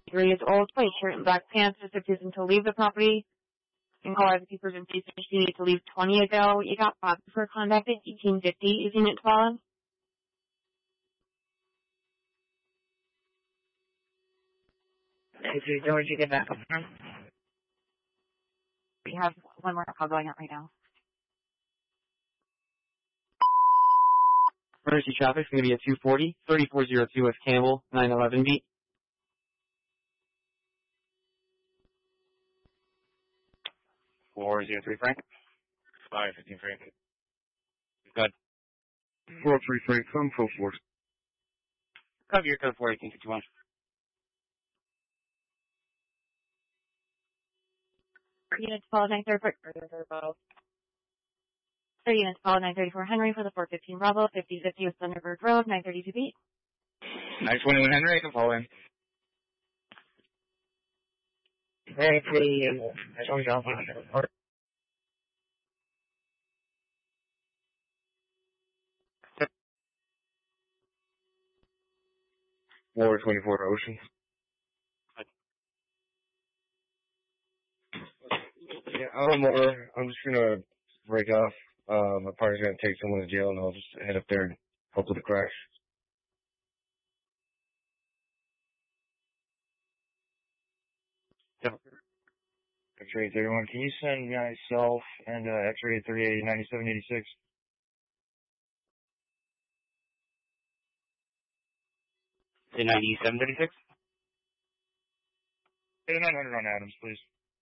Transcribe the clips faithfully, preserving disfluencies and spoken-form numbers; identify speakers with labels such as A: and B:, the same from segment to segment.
A: three years old, white shirt and black pants, is refusing to leave the property. In Colorado Keepers and Police, you need to leave twenty ago. You got popped for conduct at eighteen fifty. Is unit twelve?
B: If you George, you get back up front.
A: We have one more call going out right now.
C: Emergency traffic is going to be at two forty, thirty-four oh two West Campbell, nine eleven beat.
D: four oh three Frank. five fifteen Frank.
C: Good.
E: four oh three Frank, come full force.
C: Cover your code four eighteen fifty-one.
A: Unit twelve, nine thirty-four. Thirty units twelve, nine thirty-four Henry for the four fifteen Bravo, fifty fifty with Thunderbird Road, nine thirty-two beat.
D: nine twenty-one Henry, I can follow in.
B: Very pretty. I told you I'll find it.
E: four twenty-four Ocean. Yeah, I'm, uh, I'm just gonna break off. Uh, my partner's gonna take someone to jail, and I'll just head up there and help with the crash. X-ray thirty-one, can you send myself and uh, X-ray thirty-eight ninety-seven eighty-six?
C: The ninety-seven thirty-six?
E: Get a nine hundred on Adams, please.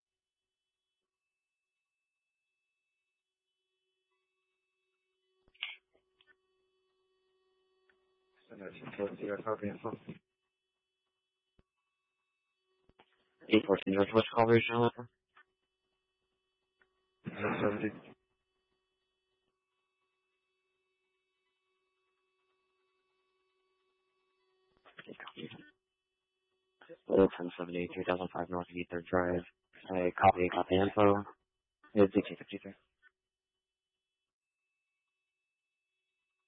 C: eight fourteen Northwest Corporation Letter.
E: seventy.
C: Old ten seventy, two thousand five North Ether Drive. I copy, copy info. It's eighteen fifty-three.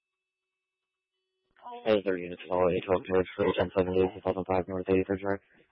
C: Hey, thirty units, all eight twelve George, for ten seventy, two thousand five North Ether Drive.